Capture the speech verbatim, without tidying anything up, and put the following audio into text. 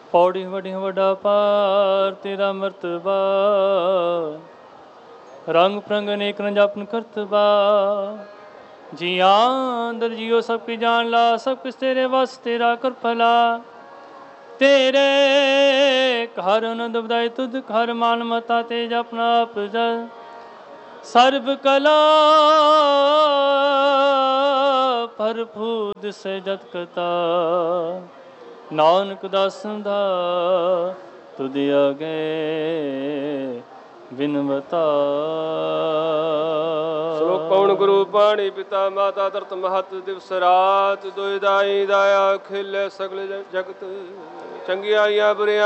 ਪੌੜੀ ਵੱਡੀਆਂ ਵੱਡਾ ਪਾਰ ਤੇਰਾ ਮਰਤਬਾ, ਰੰਗ ਪ੍ਰੰਗ ਅਨੇਕ ਨ ਜਾਪਨ ਕਰਤਬਾ। ਜੀਆਂ ਦਰ ਜੀਓ ਸਭ ਕੀ ਜਾਣ ਲਾ, ਸਭ ਕੁਛ ਤੇਰੇ ਵਸ ਤੇਰਾ ਕਰ ਭਲਾ। ਤੇਰੇ ਘਰ ਆਨੰਦ ਵਧਾਏ ਤੁਧ ਘਰ, ਮਾਨ ਮਤਾ ਤੇਜ ਆਪਣਾ ਆਪ ਜਲ। ਸਰਬ ਕਲਾ ਭਰਪੂਰ ਦਿਸੈ ਜਤ ਕਤਾ, ਨਾਨਕ ਦਾਸਨ ਦਾ ਤੁਧ ਆਗੇ ਬਿਨਵਤਾ। ਸ਼ਲੋਕ ਪਵਨ ਗੁਰੂ ਪਾਣੀ ਪਿਤਾ ਮਾਤਾ ਧਰਤ ਮਹਤ, ਦਿਵਸ ਰਾਤ ਦੁਇ ਦਾਈ ਦਾਇਆ ਖਿਲੇ ਸਗਲ ਜਗਤ। ਚੰਗਿਆਈਆਂ ਬੁਰਿਆ